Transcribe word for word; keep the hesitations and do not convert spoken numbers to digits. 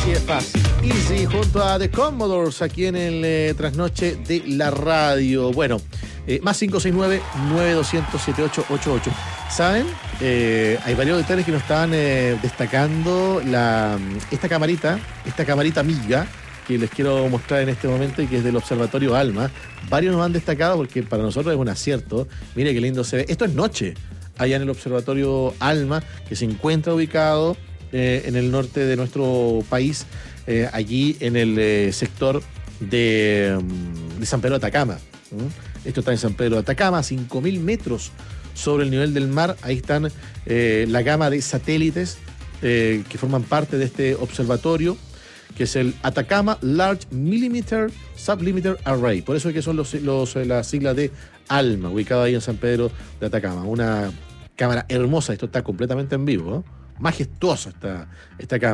Así es fácil. Easy junto a The Commodores aquí en el eh, trasnoche de la radio. Bueno, eh, más cinco seis nueve, nueve dos cero cero, siete ocho ocho ocho. ¿Saben? Eh, hay varios detalles que nos estaban eh, destacando la, esta camarita, esta camarita amiga que les quiero mostrar en este momento y que es del Observatorio ALMA. Varios nos han destacado porque para nosotros es un acierto. Mire qué lindo se ve. Esto es noche, allá en el Observatorio ALMA, que se encuentra ubicado eh, en el norte de nuestro país, eh, allí en el eh, sector de, de San Pedro de Atacama. ¿Mm? Esto está en San Pedro de Atacama, a cinco mil metros sobre el nivel del mar. Ahí están eh, la gama de satélites eh, que forman parte de este observatorio, que es el Atacama Large Millimeter Sublimiter Array. Por eso es que son los, los, las siglas de ALMA, ubicado ahí en San Pedro de Atacama. Una cámara hermosa, esto está completamente en vivo, ¿eh? Majestuosa esta, esta cámara.